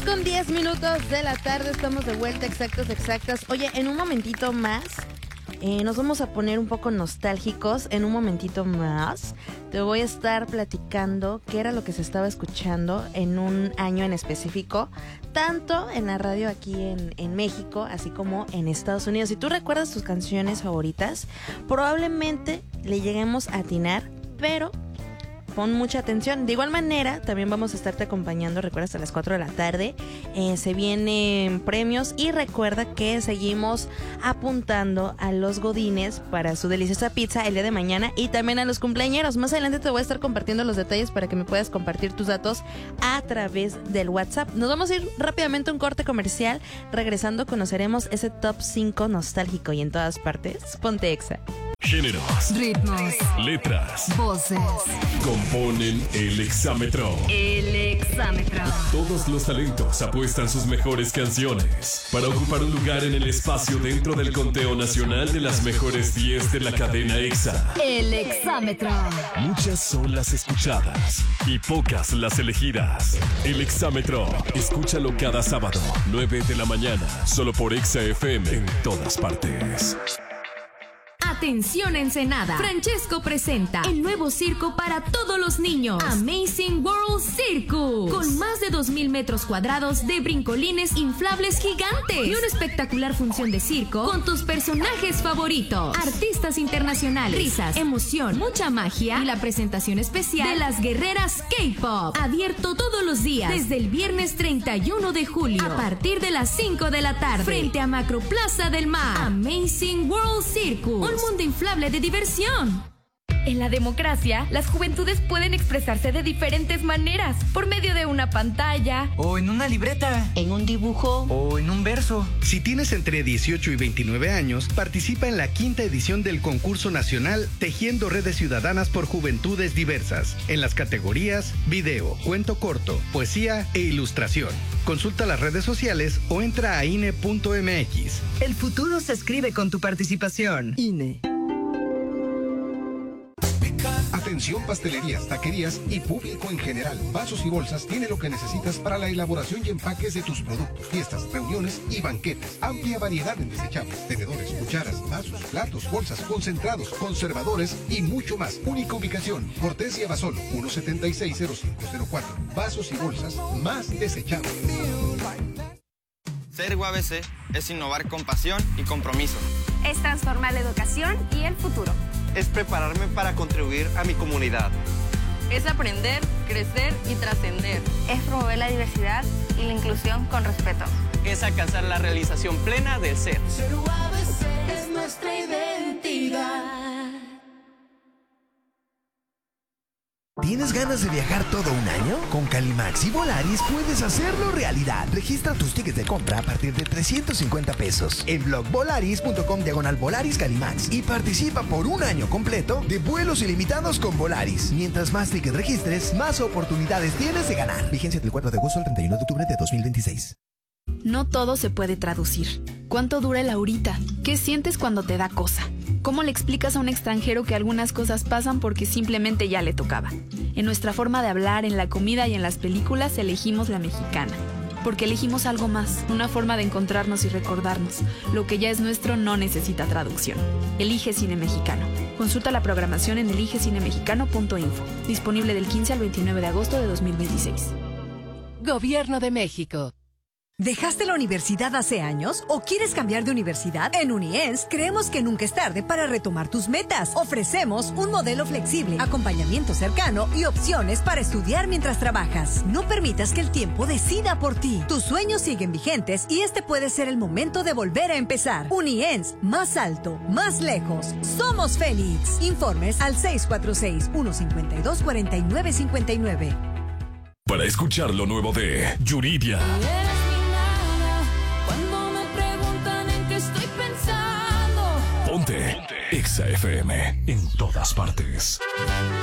6:10 de la tarde, estamos de vuelta, exactas. Oye, en un momentito más nos vamos a poner un poco nostálgicos. En un momentito más te voy a estar platicando qué era lo que se estaba escuchando en un año en específico, tanto en la radio aquí en México, así como en Estados Unidos. Si tú recuerdas tus canciones favoritas, probablemente le lleguemos a atinar, pero pon mucha atención. De igual manera, también vamos a estarte acompañando, recuerda, hasta las 4 de la tarde. Se vienen premios y recuerda que seguimos apuntando a los godines para su deliciosa pizza el día de mañana y también a los cumpleañeros. Más adelante te voy a estar compartiendo los detalles para que me puedas compartir tus datos a través del WhatsApp. Nos vamos a ir rápidamente a un corte comercial. Regresando conoceremos ese top 5 nostálgico y en todas partes. Ponte Exa. Géneros, ritmos, letras, voces componen el exámetro. El exámetro. Todos los talentos apuestan sus mejores canciones para ocupar un lugar en el espacio dentro del conteo nacional de las mejores 10 de la cadena Exa. El exámetro. Muchas son las escuchadas y pocas las elegidas. El exámetro, escúchalo cada sábado, 9 de la mañana, solo por Exa FM en todas partes. Atención Ensenada, Francesco presenta el nuevo circo para todos los niños, Amazing World Circus, con más de 2,000 metros cuadrados de brincolines inflables gigantes y una espectacular función de circo con tus personajes favoritos, artistas internacionales, risas, emoción, mucha magia y la presentación especial de las guerreras K-Pop, abierto todos los días desde el viernes 31 de julio a partir de las 5 de la tarde frente a Macroplaza del Mar. Amazing World Circus, un mundo inflable de diversión. En la democracia, las juventudes pueden expresarse de diferentes maneras, por medio de una pantalla, o en una libreta, en un dibujo, o en un verso. Si tienes entre 18 y 29 años, participa en la 5ª edición del concurso nacional Tejiendo Redes Ciudadanas por Juventudes Diversas, en las categorías video, cuento corto, poesía e ilustración. Consulta las redes sociales o entra a INE.mx. El futuro se escribe con tu participación. INE. Atención pastelerías, taquerías y público en general. Vasos y Bolsas tiene lo que necesitas para la elaboración y empaques de tus productos, fiestas, reuniones y banquetes. Amplia variedad en desechables, tenedores, cucharas, vasos, platos, bolsas, concentrados, conservadores y mucho más. Única ubicación, Cortés Basolo, 1760504. Vasos y Bolsas más desechables. Ser UABC es innovar con pasión y compromiso. Es transformar la educación y el futuro. Es prepararme para contribuir a mi comunidad. Es aprender, crecer y trascender. Es promover la diversidad y la inclusión con respeto. Es alcanzar la realización plena del ser. Ser UABC es nuestra identidad. ¿Tienes ganas de viajar todo un año? Con Calimax y Volaris puedes hacerlo realidad. Registra tus tickets de compra a partir de 350 pesos en blogvolaris.com/Volaris Calimax y participa por un año completo de vuelos ilimitados con Volaris. Mientras más tickets registres, más oportunidades tienes de ganar. Vigencia del 4 de agosto al 31 de octubre de 2026. No todo se puede traducir. ¿Cuánto dura el ahorita? ¿Qué sientes cuando te da cosa? ¿Cómo le explicas a un extranjero que algunas cosas pasan porque simplemente ya le tocaba? En nuestra forma de hablar, en la comida y en las películas elegimos la mexicana. Porque elegimos algo más, una forma de encontrarnos y recordarnos. Lo que ya es nuestro no necesita traducción. Elige Cine Mexicano. Consulta la programación en eligecinemexicano.info. Disponible del 15 al 29 de agosto de 2026. Gobierno de México. ¿Dejaste la universidad hace años o quieres cambiar de universidad? En UNIENS creemos que nunca es tarde para retomar tus metas. Ofrecemos un modelo flexible, acompañamiento cercano y opciones para estudiar mientras trabajas. No permitas que el tiempo decida por ti. Tus sueños siguen vigentes y este puede ser el momento de volver a empezar. UNIENS, más alto, más lejos. Somos Félix. Informes al 646-152-4959. Para escuchar lo nuevo de Yuridia. Ponte Exa FM en todas partes.